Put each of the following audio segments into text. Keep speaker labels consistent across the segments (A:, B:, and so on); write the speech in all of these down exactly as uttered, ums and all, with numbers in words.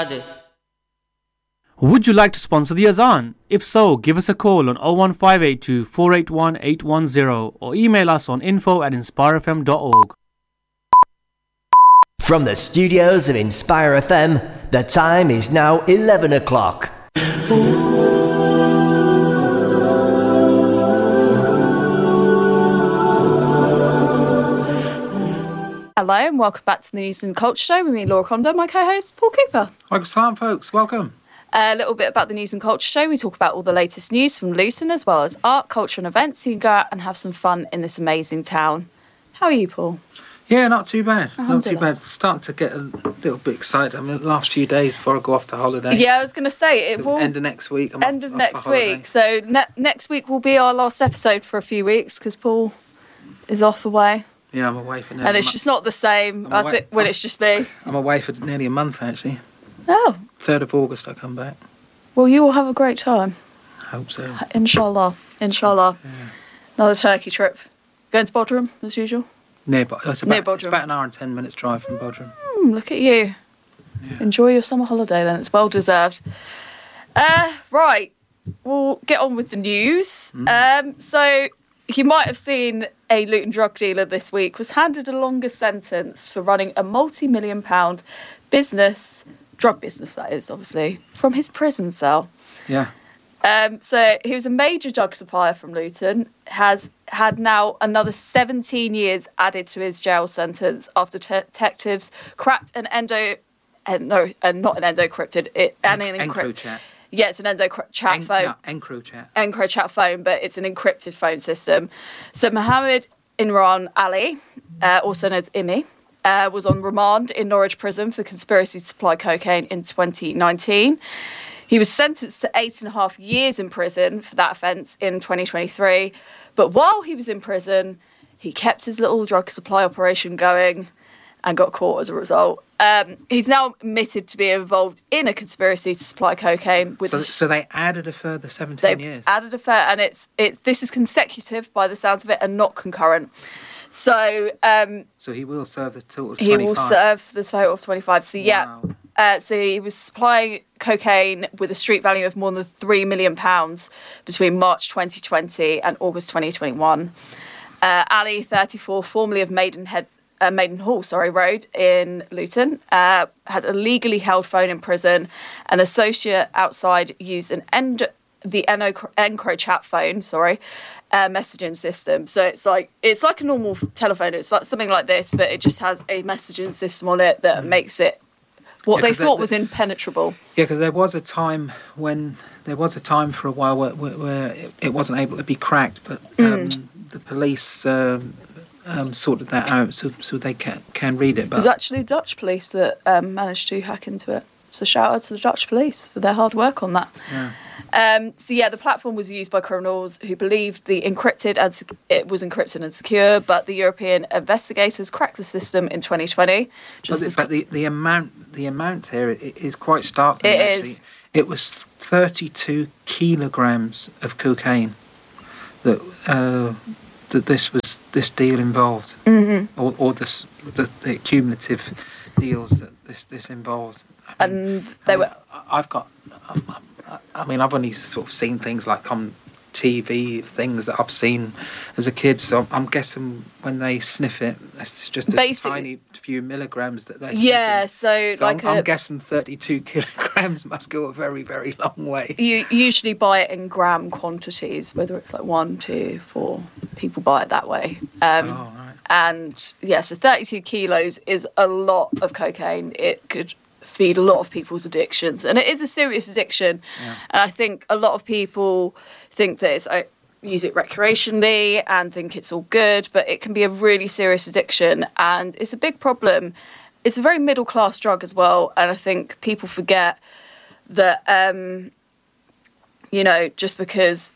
A: They.
B: Would you like to sponsor the Azan? If so, give us a call on oh one five eight two, four eight one, eight one zero or email us on info at inspire f m dot org.
C: From the studios of Inspire F M, the time is now eleven o'clock.
D: Hello and welcome back to the News and Culture Show with me, Laura Condon, my co-host, Paul Cooper.
E: Welcome, Sam, folks. Welcome.
D: A little bit about the News and Culture Show. We talk about all the latest news from Luton as well as art, culture and events. So you can go out and have some fun in this amazing town. How are you, Paul?
E: Yeah, not too bad. Not too bad. Starting to get a little bit excited. I mean, the last few days before I go off to holiday.
D: Yeah, I was going to say it
E: so
D: will
E: end of next week. I'm
D: end
E: off,
D: of
E: off
D: next
E: for holiday.
D: week. So ne- next week will be our last episode for a few weeks because Paul is off away.
E: Yeah, I'm away for nearly
D: And it's
E: a month.
D: just not the same.
E: I'm
D: I
E: away-
D: think when it's just me.
E: I'm away for nearly a month, actually.
D: Oh,
E: third of August I come back.
D: well, you will have a great time.
E: Hope so.
D: Inshallah. Inshallah.
E: Yeah.
D: Another Turkey trip. Going to Bodrum, as usual.
E: Near, Bo- it's,
D: Near
E: about, it's
D: Bodrum.
E: about an hour and ten minutes drive from Bodrum.
D: Hmm, look at you.
E: Yeah.
D: Enjoy your summer holiday then. It's well deserved. Uh, right. We'll get on with the news.
E: Mm.
D: Um, so you might have seen a Luton drug dealer this week was handed a longer sentence for running a multi-million pound business, drug business that is, obviously, from his prison cell.
E: Yeah.
D: Um, so he was a major drug supplier from Luton, has had now another seventeen years added to his jail sentence after te- detectives cracked an endo, uh, no, uh, not an endocrypted, it, an, an encrypt-
E: EncroChat.
D: Yeah, it's an endo chat
E: En-
D: phone.
E: no, EncroChat.
D: EncroChat phone, but it's an encrypted phone system. So Mohammed Imran Ali, uh, also known as Imi, uh, was on remand in Norwich Prison for conspiracy to supply cocaine in twenty nineteen. He was sentenced to eight and a half years in prison for that offence in twenty twenty-three. But while he was in prison, he kept his little drug supply operation going and got caught as a result. Um, he's now admitted to be involved in a conspiracy to supply cocaine. With
E: So,
D: the,
E: so they added a further seventeen
D: they've
E: years.
D: added a fair, and it's it's this is consecutive by the sounds of it, and not concurrent. So um,
E: So he will serve the total of
D: he
E: twenty-five.
D: will serve the total of twenty-five. So yeah,
E: Wow.
D: uh, so he was supplying cocaine with a street value of more than three million pounds between March twenty twenty and August twenty twenty-one. Uh, Ali, thirty-four, formerly of Maidenhead. Uh, Maidenhall, sorry, Road in Luton, uh, had a legally held phone in prison. An associate outside used an end, the EncroChat phone, sorry, uh, messaging system. So it's like it's like a normal telephone. It's like something like this, but it just has a messaging system on it that makes it what
E: Yeah,
D: they
E: 'cause
D: thought
E: they-
D: was impenetrable.
E: Yeah, because there was a time when there was a time for a while where, where, where it, it wasn't able to be cracked, but um,
D: Mm.
E: the police um, um, sorted that out so so they can can read it.
D: It
E: But
D: was actually Dutch police that um, managed to hack into it. So shout out to the Dutch police for their hard work on that.
E: yeah.
D: Um, so yeah, the platform was used by criminals who believed the encrypted and sec- it was encrypted and secure, but the European investigators cracked the system in twenty twenty.
E: But,
D: Just
E: the,
D: as-
E: but the, the amount the amount here i- is quite startling.
D: It
E: actually.
D: is.
E: It was thirty-two kilograms of cocaine that uh, that this was this deal involved,
D: Mhm.
E: or or this, the, the cumulative deals that this this involved. I mean,
D: and they
E: I
D: were
E: mean, I- I've got. um, I- I mean, I've only sort of seen things like on T V, things that I've seen as a kid. So I'm guessing when they sniff it, it's just a
D: Basically-
E: tiny few milligrams that they.
D: yeah. So,
E: So
D: like
E: I'm,
D: a,
E: I'm guessing thirty-two kilograms must go a very, very long way.
D: you usually buy it in gram quantities, whether it's like one, two, four. People buy it that way. Um,
E: Oh, right.
D: And yeah, so thirty-two kilos is a lot of cocaine. It could feed a lot of people's addictions, and it is a serious addiction.
E: Yeah.
D: And I think a lot of people think that it's I use it recreationally and think it's all good, but it can be a really serious addiction, and it's a big problem. It's a very middle class drug as well, and I think people forget that um, you know, just because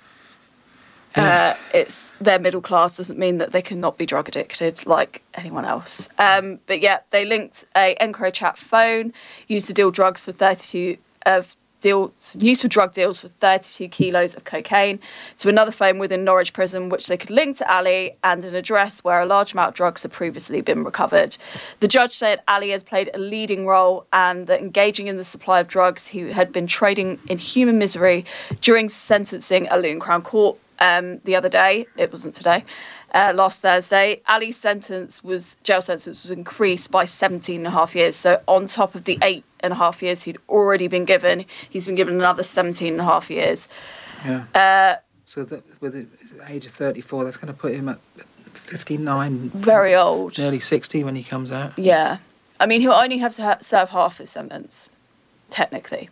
D: Uh, it's their middle class doesn't mean that they cannot be drug addicted like anyone else. Um, but yeah, they linked a EncroChat phone used to deal drugs for thirty-two of deals, use for drug deals for thirty-two kilos of cocaine, to another phone within Norwich Prison, which they could link to Ali, and an address where a large amount of drugs had previously been recovered. The judge said Ali has played a leading role and that engaging in the supply of drugs, he had been trading in human misery during sentencing at Luton Crown Court um, the other day. It wasn't today. Uh, last Thursday, Ali's sentence was jail sentence was increased by seventeen and a half years. So on top of the eight and a half years he'd already been given, he's been given another seventeen and a half years.
E: Yeah.
D: Uh,
E: so that, with the age of thirty-four, that's going to put him at fifty-nine.
D: Very old.
E: Nearly sixty when he comes out.
D: Yeah. I mean, he'll only have to ha- serve half his sentence, technically.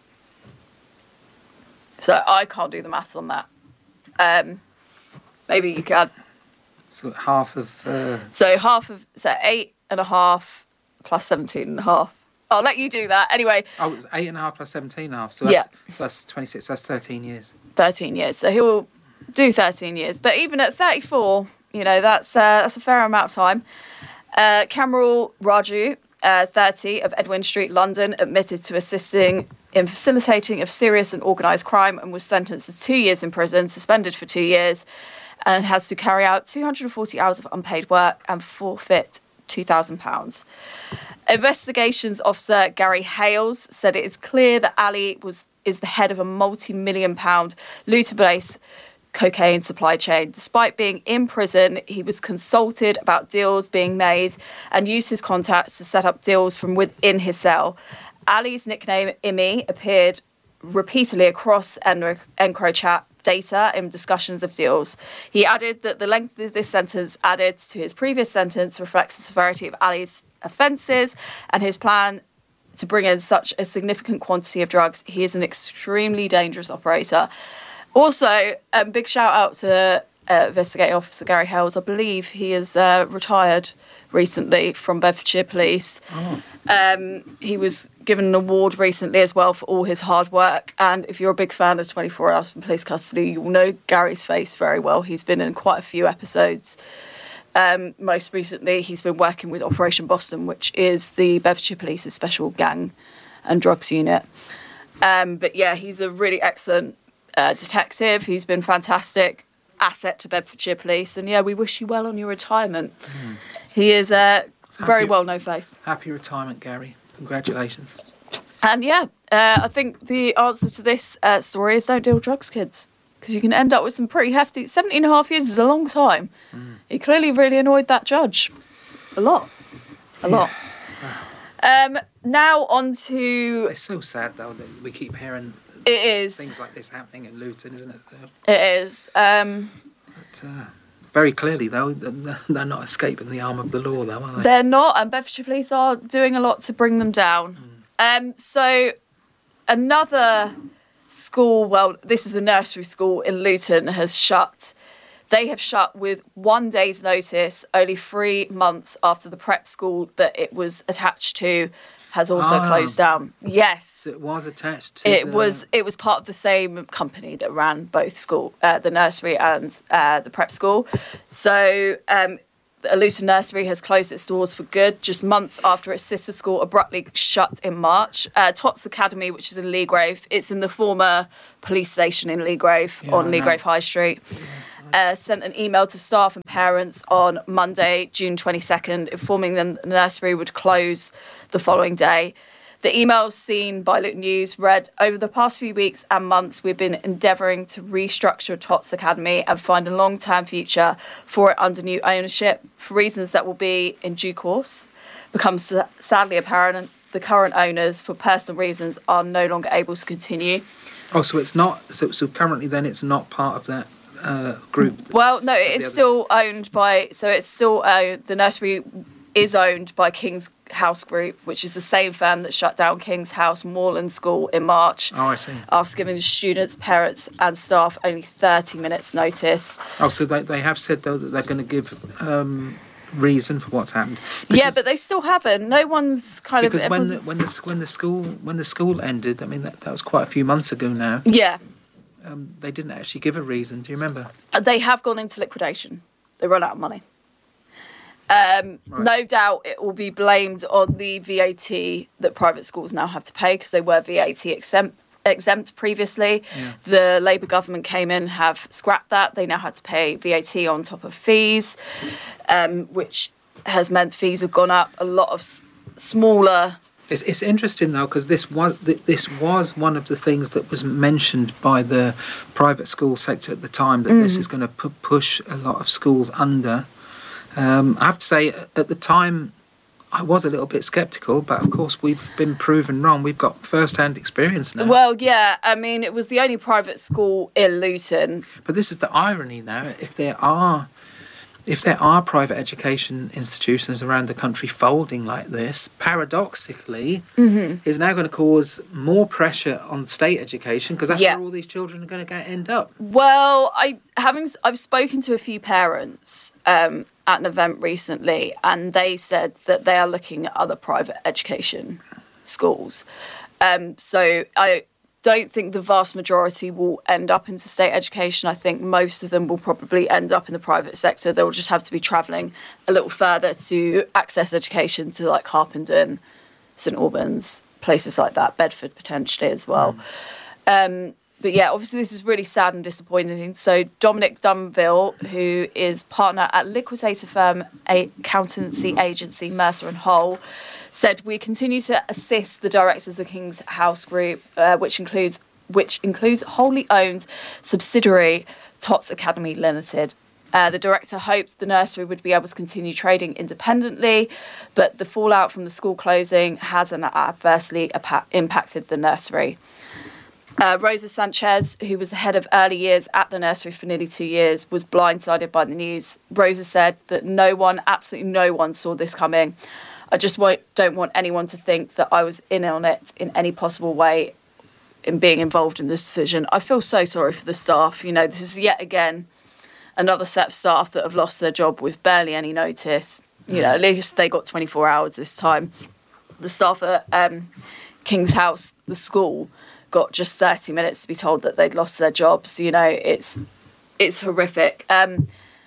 D: So I can't do the maths on that. Um, maybe you can.
E: So half of... Uh,
D: So half of, so eight and a half plus seventeen and a half. I'll let you do that. Anyway,
E: oh, it's eight and a half plus seventeen and a half. So that's,
D: Yeah.
E: so that's twenty-six. So that's thirteen years.
D: thirteen years. So he'll do thirteen years. But even at thirty-four, you know, that's uh, that's a fair amount of time. Uh, Kamal Raju, uh, thirty, of Edwin Street, London, admitted to assisting in facilitating of serious and organised crime and was sentenced to two years in prison, suspended for two years, and has to carry out two hundred forty hours of unpaid work and forfeit two thousand pounds. Investigations officer Gary Hales said it is clear that Ali was is the head of a multi-million pound Luton-based cocaine supply chain. Despite being in prison, he was consulted about deals being made and used his contacts to set up deals from within his cell. Ali's nickname, Imi, appeared repeatedly across EncroChat data in discussions of deals. He added that the length of this sentence added to his previous sentence reflects the severity of Ali's offences and his plan to bring in such a significant quantity of drugs. He is an extremely dangerous operator. Also, um, big shout out to uh, Investigating Officer Gary Hales. I believe he is uh, retired recently from Bedfordshire Police.
E: Oh.
D: Um, he was given an award recently as well for all his hard work. And if you're a big fan of twenty-four hours from police custody, you'll know Gary's face very well. He's been in quite a few episodes. Um, most recently, he's been working with Operation Boston, which is the Bedfordshire Police's special gang and drugs unit. Um, but yeah, he's a really excellent uh, detective. He's been fantastic asset to Bedfordshire Police. And yeah, we wish you well on your retirement. Mm. He is a very
E: Happy-
D: well-known face.
E: Happy retirement, Gary. Congratulations.
D: And yeah, uh, I think the answer to this uh, story is don't deal drugs, kids. Because you can end up with some pretty hefty... seventeen and a half years is a long time. Mm. He clearly really annoyed that judge. A lot. A lot. Yeah. Um, now on to...
E: It's so sad, though, that we keep hearing...
D: It is.
E: Things like this happening in Luton, isn't it?
D: It is. Um,
E: but, uh, very clearly, though, they're not escaping the arm of the law, though, are they?
D: They're not, and Bedfordshire Police are doing a lot to bring them down. Mm. Um, so, another... school, well, this is a nursery school in Luton, has shut. They have shut with one day's notice, only three months after the prep school that it was attached to has also
E: ah,
D: closed down. Yes.
E: So it was attached to
D: It
E: the...
D: was it was part of the same company that ran both school, uh, the nursery and uh, the prep school. So um, a Luton nursery has closed its doors for good just months after its sister school abruptly shut in March. Uh, Tots Academy, which is in Leagrave, it's in the former police station in Leagrave
E: Yeah,
D: on
E: I know.
D: Leagrave High Street, uh, sent an email to staff and parents on Monday, June twenty-second, informing them that the nursery would close the following day. The email seen by Luton News read, over the past few weeks and months, we've been endeavouring to restructure Tots Academy and find a long-term future for it under new ownership. For reasons that will be, in due course, becomes sadly apparent, the current owners, for personal reasons, are no longer able to continue.
E: Oh, so it's not... So, so currently, then, it's not part of that uh, group?
D: Well, no, it
E: The
D: is
E: other-
D: still owned by... So it's still... Uh, the nursery is owned by King's House Group, which is the same firm that shut down King's House Moorland School in March.
E: Oh, I see.
D: After giving students, parents and staff only thirty minutes notice.
E: Oh, so they, they have said, though, that they're going to give um, reason for what's happened.
D: yeah,
E: Because-
D: but they still haven't. No one's kind
E: Because
D: of...
E: when
D: everyone's-
E: the, when the when the school when the school ended, I mean that, that was quite a few months ago now.
D: Yeah,
E: Um, they didn't actually give a reason. Do you remember?
D: they have gone into liquidation. They run out of money. Um,
E: Right.
D: No doubt it will be blamed on the V A T that private schools now have to pay because they were V A T exempt exempt previously.
E: Yeah.
D: The Labour government came in, have scrapped that. They now had to pay V A T on top of fees, um, which has meant fees have gone up. A lot of s- smaller.
E: It's, it's interesting though, because this was this was one of the things that was mentioned by the private school sector at the time, that mm. this is going to pu- push a lot of schools under. Um, I have to say, at the time, I was a little bit sceptical, but of course we've been proven wrong. We've got first-hand experience now.
D: Well, yeah, I mean, it was the only private school in Luton.
E: But this is the irony now. If there are, if there are private education institutions around the country folding like this, paradoxically,
D: Mm-hmm.
E: is now going to cause more pressure on state education, because that's
D: Yeah.
E: where all these children are going to go, end up.
D: Well, I having I've spoken to a few parents um, at an event recently, and they said that they are looking at other private education schools. Um, so I don't think the vast majority will end up into state education. I think most of them will probably end up in the private sector. They'll just have to be travelling a little further to access education, to like Harpenden, St Albans, places like that, Bedford potentially as well. Mm. Um, But yeah, obviously this is really sad and disappointing. So Dominic Dunville, who is partner at liquidator firm accountancy agency Mercer and Hull, said, "We continue to assist the directors of King's House Group, uh, which includes which includes wholly owned subsidiary Tots Academy Limited. Uh, the director hoped the nursery would be able to continue trading independently, but the fallout from the school closing has adversely apa- impacted the nursery." Uh, Rosa Sanchez, who was the head of early years at the nursery for nearly two years, was blindsided by the news. Rosa said that no one, absolutely no one, saw this coming. "I just won't, don't want anyone to think that I was in on it in any possible way in being involved in this decision." I feel so sorry for the staff. You know, this is yet again another set of staff that have lost their job with barely any notice. You know, at least they got twenty-four hours this time. The staff at um, King's House, the school, got just thirty minutes to be told that they'd lost their jobs. You know, it's it's horrific. Um,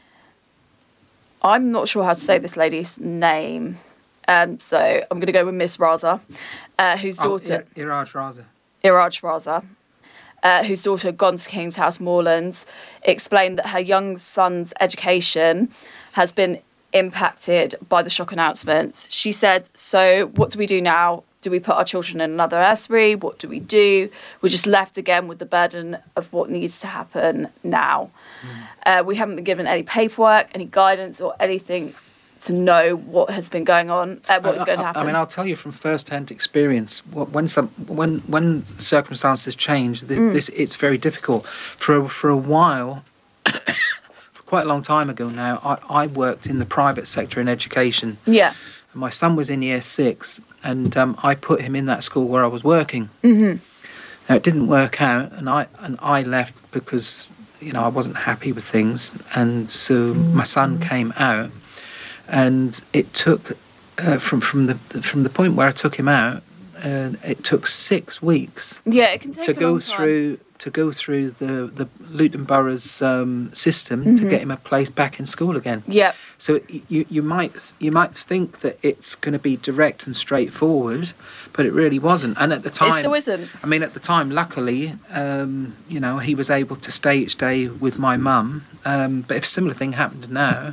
D: I'm not sure how to say this lady's name, um, so I'm going to go with Miss Raza, uh, whose daughter...
E: Oh, Ir- Iraj Raza.
D: Iraj Raza, uh, whose daughter had gone to King's House Moorlands, explained that her young son's education has been impacted by the shock announcements. She said, "So what do we do now? Do we put our children in another nursery? What do we do? We're just left again with the burden of what needs to happen now." Mm. Uh, we haven't been given any paperwork, any guidance or anything to know what has been going on, uh, what
E: I,
D: is going
E: I,
D: to happen.
E: I mean, I'll tell you from first-hand experience, when some when when circumstances change, this,
D: Mm.
E: this it's very difficult. For a, for a while, for quite a long time ago now, I, I worked in the private sector in education.
D: Yeah.
E: My son was in year six, and um, I put him in that school where I was working.
D: Mm-hmm.
E: Now, it didn't work out, and I and I left because, you know, I wasn't happy with things, and so my son came out, and it took uh, from from the from the point where I took him out, uh, it took six weeks
D: Yeah, it can take
E: to
D: a
E: go
D: long time.
E: through to go through the the Luton Borough's um, system
D: Mm-hmm.
E: to get him a place back in school again.
D: Yeah.
E: So you you might you might think that it's going to be direct and straightforward, but it really wasn't. And at the time,
D: It still isn't.
E: I mean, at the time, luckily, um, you know, he was able to stay each day with my mum. Um, but if a similar thing happened now,